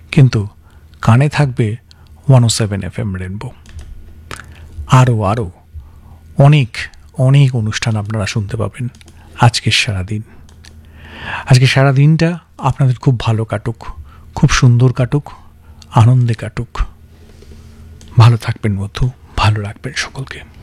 কিন্তু কানে থাকবে 107 FM রেনবো। আরও আরও অনেক অনেক অনুষ্ঠান আপনারা শুনতে পাবেন আজকের সারাদিন। আজকে সারাদিনটা আপনাদের খুব ভালো কাটুক, খুব সুন্দর কাটুক, আনন্দে কাটুক। ভালো থাকবেন বন্ধু, ভালো রাখবেন সকলকে।